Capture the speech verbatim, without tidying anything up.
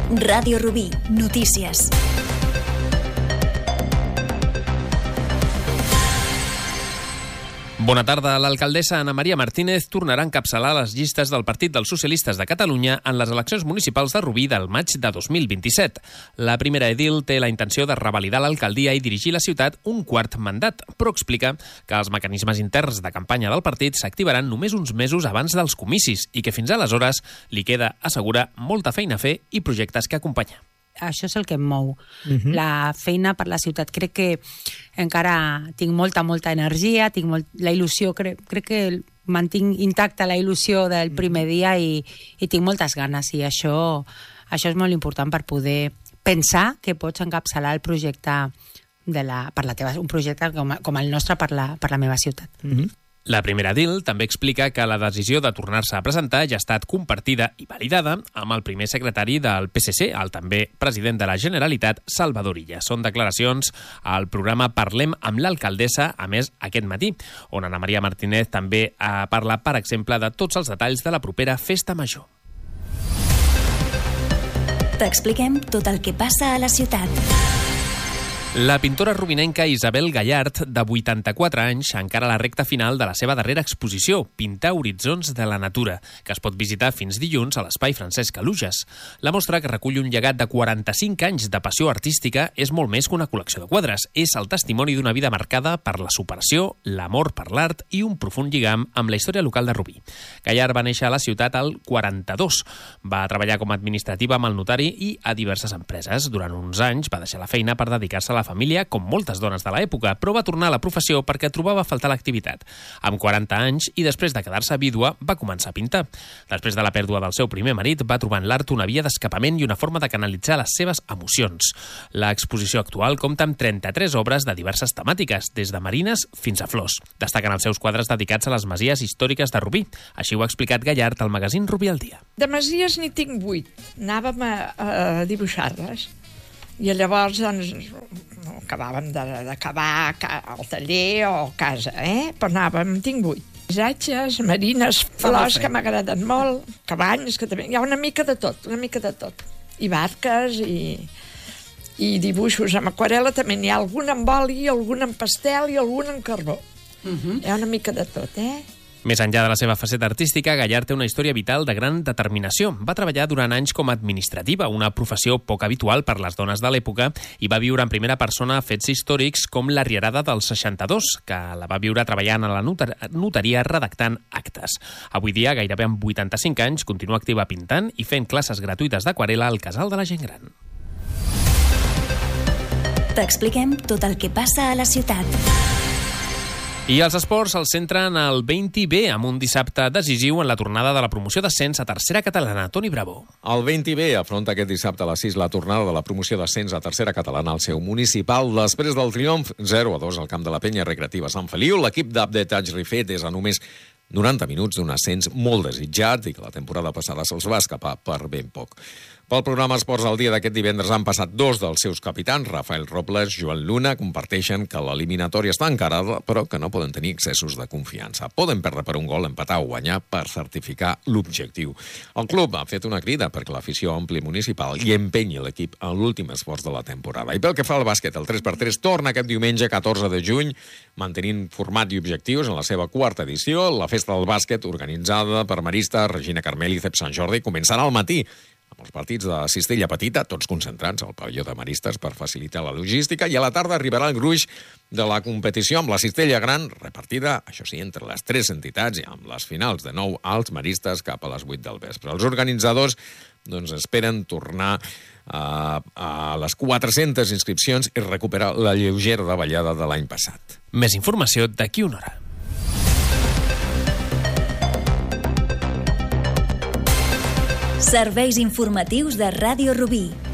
Ràdio Rubí, notícies. Bona tarda. L'alcaldessa Ana Maria Martínez tornarà a encapçalar les llistes del Partit dels Socialistes de Catalunya en les eleccions municipals de Rubí del maig de dos mil vint-i-set. La primera edil té la intenció de revalidar l'alcaldia i dirigir la ciutat un quart mandat, però explica que els mecanismes interns de campanya del partit s'activaran només uns mesos abans dels comicis i que fins aleshores li queda, assegura, molta feina a fer i projectes que acompanyar. Això és el que em mou. Uh-huh. La feina per la ciutat. Crec que encara tinc molta, molta energia, tinc molt, la il·lusió, crec, crec que mantinc intacta la il·lusió del primer dia i, i tinc moltes ganes i això, això és molt important per poder pensar que pots encapçalar el projecte de la, per la teva, un projecte com, com el nostre per la, per la meva ciutat. Uh-huh. La primera edil també explica que la decisió de tornar-se a presentar ja ha estat compartida i validada amb el primer secretari del P S C, el també president de la Generalitat, Salvador Illa. Són declaracions al programa Parlem amb l'alcaldessa, a més, aquest matí, on Ana Maria Martínez també eh, parla, per exemple, de tots els detalls de la propera Festa Major. T'expliquem tot el que passa a la ciutat. La pintora rubinenca Isabel Gallart, de vuitanta-quatre anys, encara a la recta final de la seva darrera exposició, Pintar horitzons de la natura, que es pot visitar fins dilluns a l'Espai Francesc Alujas. La mostra, que recull un llegat de quaranta-cinc anys de passió artística, és molt més que una col·lecció de quadres. És el testimoni d'una vida marcada per la superació, l'amor per l'art i un profund lligam amb la història local de Rubí. Gallart va néixer a la ciutat al quaranta-dos. Va treballar com a administrativa amb el notari i a diverses empreses. Durant uns anys va deixar la feina per dedicar-se a la família, com moltes dones de l'època, però va tornar a la professió perquè trobava a faltar l'activitat. Amb quaranta anys i després de quedar-se vídua, va començar a pintar. Després de la pèrdua del seu primer marit, va trobar en l'art una via d'escapament i una forma de canalitzar les seves emocions. L'exposició actual compta amb trenta-tres obres de diverses temàtiques, des de marines fins a flors. Destaquen els seus quadres dedicats a les masies històriques de Rubí. Així ho ha explicat Gallart al magazín Rubí al dia. De masies n'hi tinc vuit. Anàvem a, a dibuixar-les. I llavors, doncs, no acabàvem d'acabar al taller o a casa, eh? Però anàvem, tinc vuit. Paisatges, marines, flors, que m'agraden molt, cabanys, que també... Hi ha una mica de tot, una mica de tot. I barques, i, i dibuixos amb aquarel·la, també n'hi ha algun amb oli, algun amb pastel i algun amb carbó. Uh-huh. Hi ha una mica de tot, eh? Més enllà de la seva faceta artística, Gallart té una història vital de gran determinació. Va treballar durant anys com a administrativa, una professió poc habitual per les dones de l'època, i va viure en primera persona fets històrics com la Rierada del seixanta-dos, que la va viure treballant a la notar notaria redactant actes. Avui dia, gairebé amb vuitanta-cinc anys, continua activa pintant i fent classes gratuïtes d'aquarel·la al Casal de la Gent Gran. T'expliquem tot el que passa a la ciutat. I els esports el centren al vint B, amb un dissabte decisiu en la tornada de la promoció d'ascens a tercera catalana. Toni Bravo. El vint B afronta aquest dissabte a les sis la tornada de la promoció d'ascens a tercera catalana al seu municipal. Després del triomf zero a dos al camp de la Penya Recreativa Sant Feliu, l'equip d'Abdetaj Rifet és a només noranta minuts d'un ascens molt desitjat i que la temporada passada se'ls va escapar per ben poc. Pel programa Esports al dia d'aquest divendres han passat dos dels seus capitans, Rafael Robles, Joan Luna, comparteixen que l'eliminatòria està encarada, però que no poden tenir excessos de confiança. Poden perdre per un gol, empatar o guanyar per certificar l'objectiu. El club ha fet una crida perquè l'afició ompli municipal i empenyi l'equip en l'últim esforç de la temporada. I pel que fa al bàsquet, el tres per tres torna aquest diumenge catorze de juny, mantenint format i objectius en la seva quarta edició. La festa del bàsquet, organitzada per Marista, Regina Carmel i Cep Sant Jordi, començarà al matí amb els partits de Cistella Petita, tots concentrats al pavelló de Maristes per facilitar la logística, i a la tarda arribarà el gruix de la competició amb la Cistella Gran, repartida, això sí, entre les tres entitats, i amb les finals de nou als Maristes cap a les vuit del vespre. Els organitzadors doncs, esperen tornar a, a les quatre-centes inscripcions i recuperar la lleugera davallada de l'any passat. Més informació d'aquí una hora. Serveis informatius de Ràdio Rubí.